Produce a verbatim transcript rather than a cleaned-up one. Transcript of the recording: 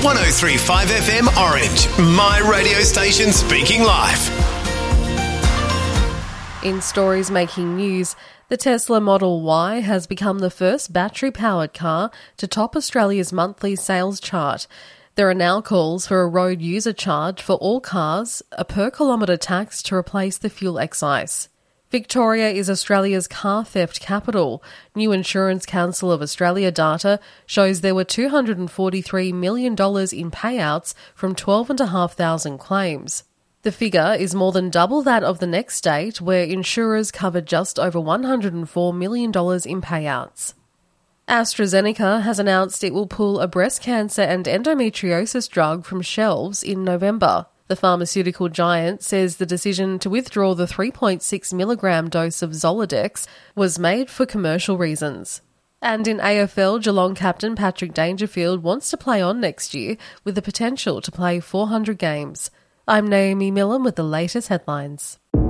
one oh three point five F M Orange, my radio station speaking life. In stories making news, the Tesla Model Y has become the first battery-powered car to top Australia's monthly sales chart. There are now calls for a road user charge for all cars, a per-kilometre tax to replace the fuel excise. Victoria is Australia's car theft capital. New Insurance Council of Australia data shows there were two hundred forty-three million dollars in payouts from twelve thousand five hundred claims. The figure is more than double that of the next state, where insurers covered just over one hundred four million dollars in payouts. AstraZeneca has announced it will pull a breast cancer and endometriosis drug from shelves in November. The pharmaceutical giant says the decision to withdraw the three point six milligram dose of Zoladex was made for commercial reasons. And in A F L, Geelong captain Patrick Dangerfield wants to play on next year with the potential to play four hundred games. I'm Naomi Millen with the latest headlines.